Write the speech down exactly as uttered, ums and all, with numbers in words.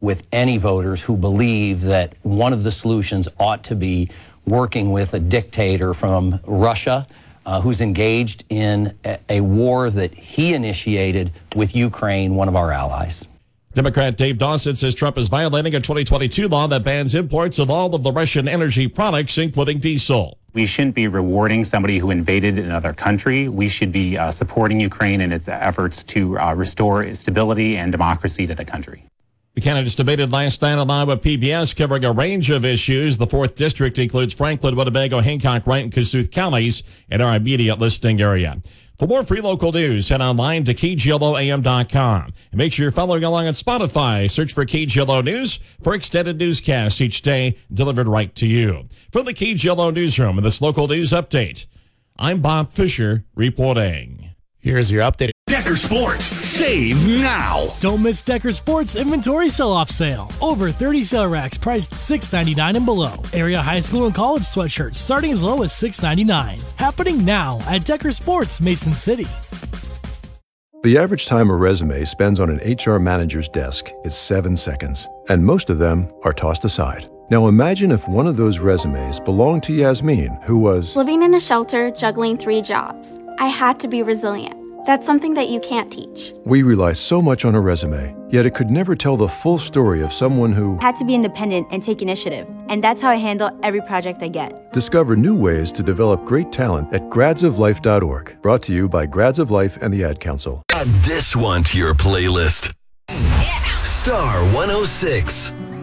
with any voters who believe that one of the solutions ought to be working with a dictator from Russia uh, who's engaged in a, a war that he initiated with Ukraine, one of our allies. Democrat Dave Dawson says Trump is violating a twenty twenty-two law that bans imports of all of the Russian energy products, including diesel. We shouldn't be rewarding somebody who invaded another country. We should be uh, supporting Ukraine in its efforts to uh, restore stability and democracy to the country. The candidates debated last night on Iowa P B S, covering a range of issues. The fourth District includes Franklin, Winnebago, Hancock, Wright, and Kossuth counties in our immediate listing area. For more free local news, head online to K G L O A M dot com. And make sure you're following along on Spotify. Search for K G L O News for extended newscasts each day delivered right to you. From the K G L O Newsroom and this local news update, I'm Bob Fisher reporting. Here's your update. Decker Sports, save now. Don't miss Decker Sports inventory sell-off sale. Over thirty sale racks priced six ninety-nine and below. Area high school and college sweatshirts starting as low as six ninety-nine. Happening now at Decker Sports, Mason City. The average time a resume spends on an H R manager's desk is seven seconds, and most of them are tossed aside. Now imagine if one of those resumes belonged to Yasmin, who was living in a shelter, juggling three jobs. I had to be resilient. That's something that you can't teach. We rely so much on a resume, yet it could never tell the full story of someone who had to be independent and take initiative. And that's how I handle every project I get. Discover new ways to develop great talent at grads of life dot org. Brought to you by Grads of Life and the Ad Council. Add this one to your playlist. Yeah. Star one oh six.